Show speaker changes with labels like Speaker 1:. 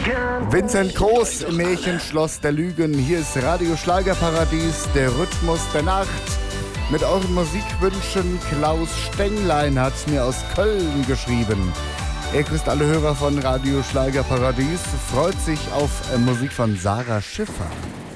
Speaker 1: Vincent Groß im Märchenschloss der Lügen. Hier ist Radio Schlagerparadies, der Rhythmus der Nacht. Mit euren Musikwünschen. Klaus Stenglein hat mir aus Köln geschrieben. Er grüßt alle Hörer von Radio Schlagerparadies, freut sich auf Musik von Sarah Schiffer.